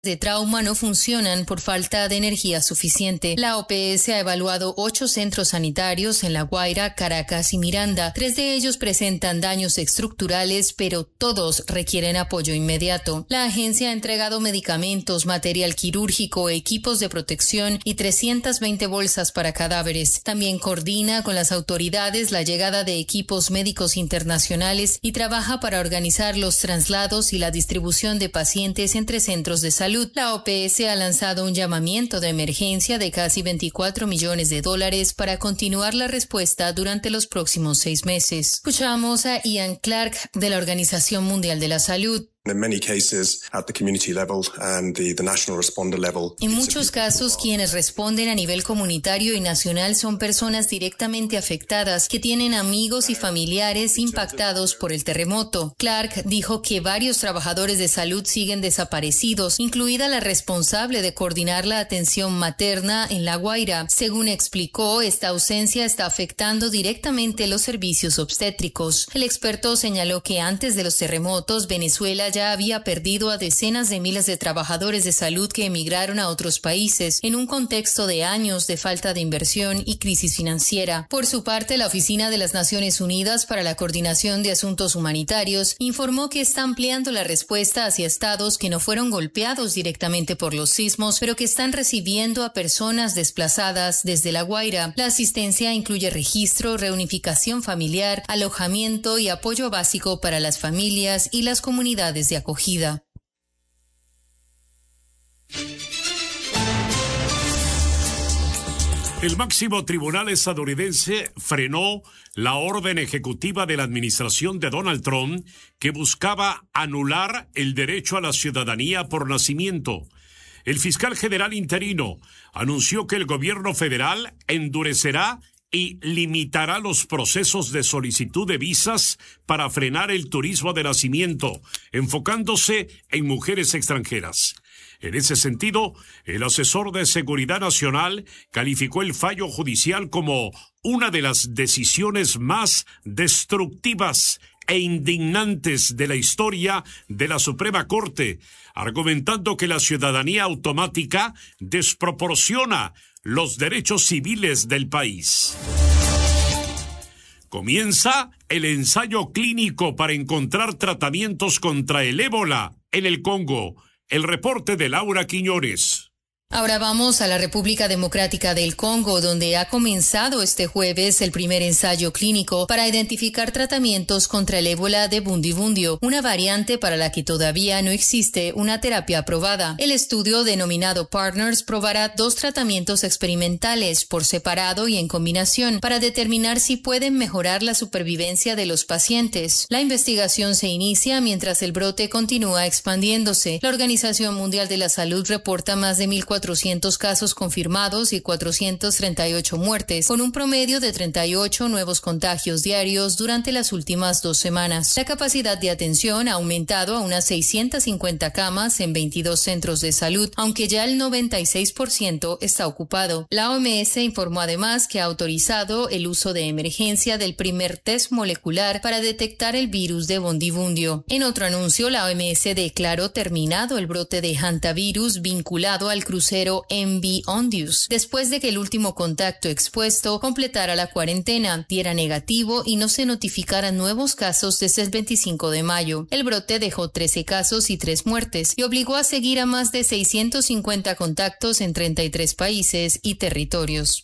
de trauma no funcionan por falta de energía suficiente. La OPS ha evaluado 8 centros sanitarios en La Guaira, Caracas y Miranda. 3 de ellos presentan daños estructurales, pero todos requieren apoyo inmediato. La agencia ha entregado medicamentos, material quirúrgico, equipos de protección y 320 bolsas para cadáveres. También coordina con las autoridades la llegada de equipos médicos internacionales y trabaja para organizar los traslados y la distribución de pacientes entre centros de salud. La OPS ha lanzado un llamamiento de emergencia de casi $24 millones para continuar la respuesta durante los próximos 6 meses. Escuchamos a Ian Clark de la Organización Mundial de la Salud. En muchos casos, quienes responden a nivel comunitario y nacional son personas directamente afectadas que tienen amigos y familiares impactados por el terremoto. Clark dijo que varios trabajadores de salud siguen desaparecidos, incluida la responsable de coordinar la atención materna en La Guaira. Según explicó, esta ausencia está afectando directamente los servicios obstétricos. El experto señaló que antes de los terremotos, Venezuela ya había perdido a decenas de miles de trabajadores de salud que emigraron a otros países en un contexto de años de falta de inversión y crisis financiera. Por su parte, la Oficina de las Naciones Unidas para la Coordinación de Asuntos Humanitarios informó que está ampliando la respuesta hacia estados que no fueron golpeados directamente por los sismos, pero que están recibiendo a personas desplazadas desde La Guaira. La asistencia incluye registro, reunificación familiar, alojamiento y apoyo básico para las familias y las comunidades de acogida. El máximo tribunal estadounidense frenó la orden ejecutiva de la administración de Donald Trump que buscaba anular el derecho a la ciudadanía por nacimiento. El fiscal general interino anunció que el gobierno federal endurecerá y limitará los procesos de solicitud de visas para frenar el turismo de nacimiento, enfocándose en mujeres extranjeras. En ese sentido, el asesor de Seguridad Nacional calificó el fallo judicial como una de las decisiones más destructivas e indignantes de la historia de la Suprema Corte, argumentando que la ciudadanía automática desproporciona los derechos civiles del país. Comienza el ensayo clínico para encontrar tratamientos contra el ébola en el Congo. El reporte de Laura Quiñones. Ahora vamos a la República Democrática del Congo, donde ha comenzado este jueves el primer ensayo clínico para identificar tratamientos contra el ébola de Bundibundio, una variante para la que todavía no existe una terapia aprobada. El estudio, denominado Partners, probará 2 tratamientos experimentales por separado y en combinación para determinar si pueden mejorar la supervivencia de los pacientes. La investigación se inicia mientras el brote continúa expandiéndose. La Organización Mundial de la Salud reporta más de 1,400 casos confirmados y 438 muertes, con un promedio de 38 nuevos contagios diarios durante las últimas 2 semanas. La capacidad de atención ha aumentado a unas 650 camas en 22 centros de salud, aunque ya el 96% está ocupado. La OMS informó además que ha autorizado el uso de emergencia del primer test molecular para detectar el virus de Bundibundio. En otro anuncio, la OMS declaró terminado el brote de hantavirus vinculado al crucero MV Ondius, después de que el último contacto expuesto completara la cuarentena, diera negativo y no se notificaran nuevos casos desde el 25 de mayo. El brote dejó 13 casos y 3 muertes y obligó a seguir a más de 650 contactos en 33 países y territorios.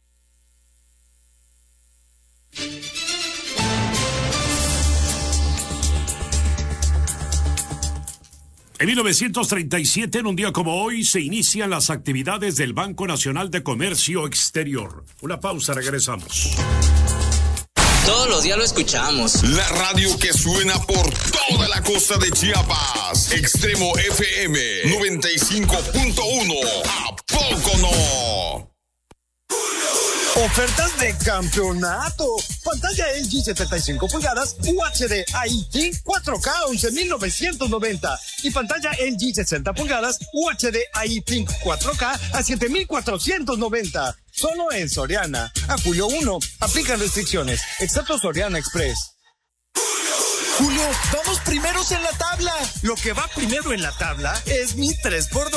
En 1937, en un día como hoy, se inician las actividades del Banco Nacional de Comercio Exterior. Una pausa, regresamos. Todos los días lo escuchamos. La radio que suena por toda la costa de Chiapas. Extremo FM 95.1. ¿A poco no? Ofertas de campeonato. Pantalla LG 75 pulgadas UHD IT 4K 11.990 y pantalla LG 60 pulgadas UHD IT 4K a 7.490. Solo en Soriana. A julio 1. Aplican restricciones, excepto Soriana Express. Julio, vamos primeros en la tabla. Lo que va primero en la tabla es mi 3x2.